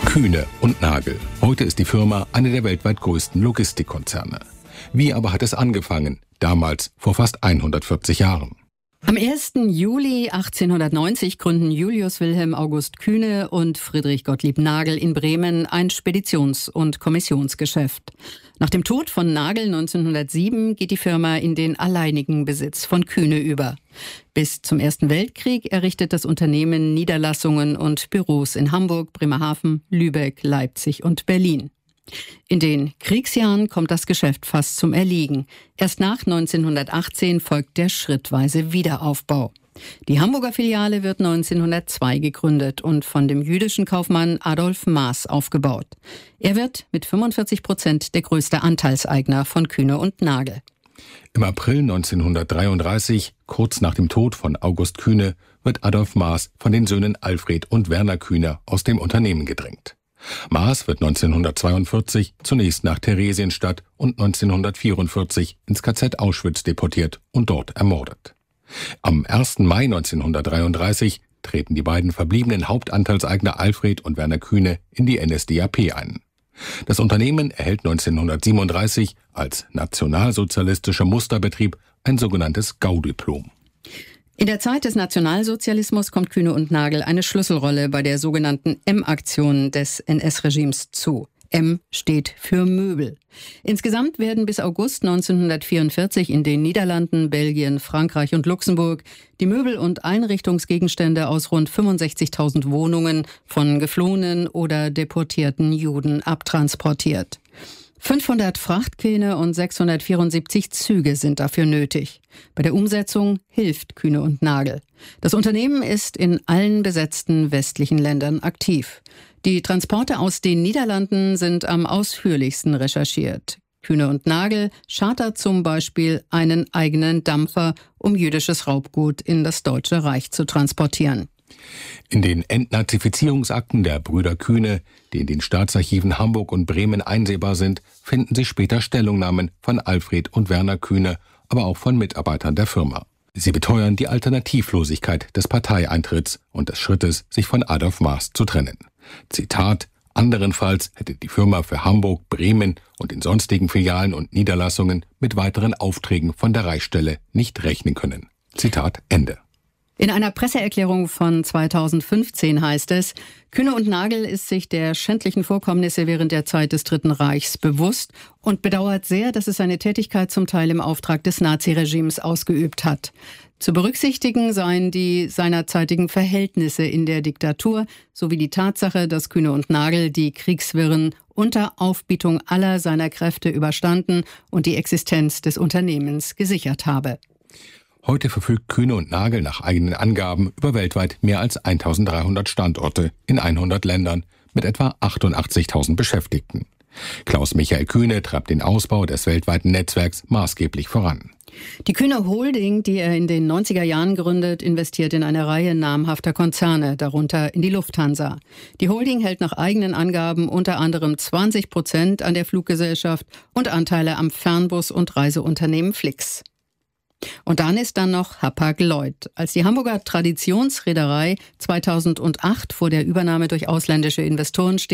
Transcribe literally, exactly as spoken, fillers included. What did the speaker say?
Kühne und Nagel. Heute ist die Firma eine der weltweit größten Logistikkonzerne. Wie aber hat es angefangen? Damals, vor fast hundertvierzig Jahren. Am ersten Juli achtzehnhundertneunzig gründen Julius Wilhelm August Kühne und Friedrich Gottlieb Nagel in Bremen ein Speditions- und Kommissionsgeschäft. Nach dem Tod von Nagel neunzehnhundertsieben geht die Firma in den alleinigen Besitz von Kühne über. Bis zum Ersten Weltkrieg errichtet das Unternehmen Niederlassungen und Büros in Hamburg, Bremerhaven, Lübeck, Leipzig und Berlin. In den Kriegsjahren kommt das Geschäft fast zum Erliegen. Erst nach neunzehnhundertachtzehn folgt der schrittweise Wiederaufbau. Die Hamburger Filiale wird neunzehnhundertzwei gegründet und von dem jüdischen Kaufmann Adolf Maas aufgebaut. Er wird mit fünfundvierzig Prozent der größte Anteilseigner von Kühne und Nagel. Im April neunzehnhundertdreiunddreißig, kurz nach dem Tod von August Kühne, wird Adolf Maas von den Söhnen Alfred und Werner Kühne aus dem Unternehmen gedrängt. Maas wird neunzehnhundertzweiundvierzig zunächst nach Theresienstadt und neunzehnhundertvierundvierzig ins K Z Auschwitz deportiert und dort ermordet. Am ersten Mai neunzehnhundertdreiunddreißig treten die beiden verbliebenen Hauptanteilseigner Alfred und Werner Kühne in die N S D A P ein. Das Unternehmen erhält neunzehnhundertsiebenunddreißig als nationalsozialistischer Musterbetrieb ein sogenanntes Gaudiplom. In der Zeit des Nationalsozialismus kommt Kühne und Nagel eine Schlüsselrolle bei der sogenannten M-Aktion des N S-Regimes zu. M steht für Möbel. Insgesamt werden bis August neunzehnhundertvierundvierzig in den Niederlanden, Belgien, Frankreich und Luxemburg die Möbel- und Einrichtungsgegenstände aus rund fünfundsechzigtausend Wohnungen von geflohenen oder deportierten Juden abtransportiert. fünfhundert Frachtkähne und sechshundertvierundsiebzig Züge sind dafür nötig. Bei der Umsetzung hilft Kühne und Nagel. Das Unternehmen ist in allen besetzten westlichen Ländern aktiv. Die Transporte aus den Niederlanden sind am ausführlichsten recherchiert. Kühne und Nagel chartert zum Beispiel einen eigenen Dampfer, um jüdisches Raubgut in das Deutsche Reich zu transportieren. In den Entnazifizierungsakten der Brüder Kühne, die in den Staatsarchiven Hamburg und Bremen einsehbar sind, finden sich später Stellungnahmen von Alfred und Werner Kühne, aber auch von Mitarbeitern der Firma. Sie beteuern die Alternativlosigkeit des Parteieintritts und des Schrittes, sich von Adolf Maas zu trennen. Zitat: Anderenfalls hätte die Firma für Hamburg, Bremen und in sonstigen Filialen und Niederlassungen mit weiteren Aufträgen von der Reichsstelle nicht rechnen können. Zitat Ende. In einer Presseerklärung von zweitausendfünfzehn heißt es, Kühne und Nagel ist sich der schändlichen Vorkommnisse während der Zeit des Dritten Reichs bewusst und bedauert sehr, dass es seine Tätigkeit zum Teil im Auftrag des Naziregimes ausgeübt hat. Zu berücksichtigen seien die seinerzeitigen Verhältnisse in der Diktatur sowie die Tatsache, dass Kühne und Nagel die Kriegswirren unter Aufbietung aller seiner Kräfte überstanden und die Existenz des Unternehmens gesichert habe. Heute verfügt Kühne und Nagel nach eigenen Angaben über weltweit mehr als eintausenddreihundert Standorte in hundert Ländern mit etwa achtundachtzigtausend Beschäftigten. Klaus-Michael Kühne treibt den Ausbau des weltweiten Netzwerks maßgeblich voran. Die Kühne Holding, die er in den neunziger Jahren gründet, investiert in eine Reihe namhafter Konzerne, darunter in die Lufthansa. Die Holding hält nach eigenen Angaben unter anderem zwanzig Prozent an der Fluggesellschaft und Anteile am Fernbus- und Reiseunternehmen Flix. Und dann ist dann noch Hapag-Lloyd. Als die Hamburger Traditionsreederei zweitausendacht vor der Übernahme durch ausländische Investoren steht,